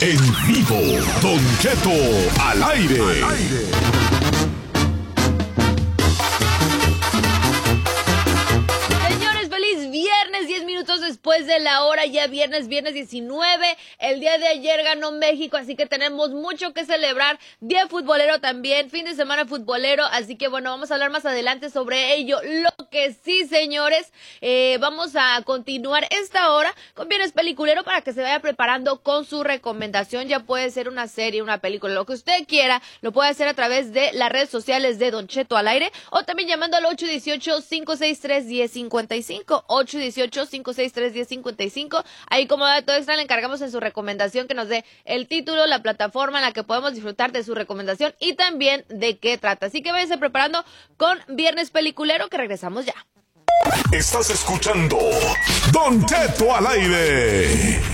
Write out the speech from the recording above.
En vivo, Don Cheto al aire. Señores, feliz viernes, 10 minutos después de la hora, ya viernes 19. El día de ayer ganó México, así que tenemos mucho que celebrar. Día futbolero también, fin de semana futbolero, así que bueno, vamos a hablar más adelante sobre ello. Lo que sí, señores, vamos a continuar esta hora con Viernes Peliculero para que se vaya preparando con su recomendación. Ya puede ser una serie, una película, lo que usted quiera, lo puede hacer a través de las redes sociales de Don Cheto al aire o también llamando al 818-563-1055, 818-563-1055. Ahí como dato extra le encargamos en su recomendación que nos dé el título, la plataforma en la que podemos disfrutar de su recomendación y también de qué trata. Así que váyanse preparando con Viernes Peliculero, que regresamos ya. Estás escuchando Don Cheto al aire.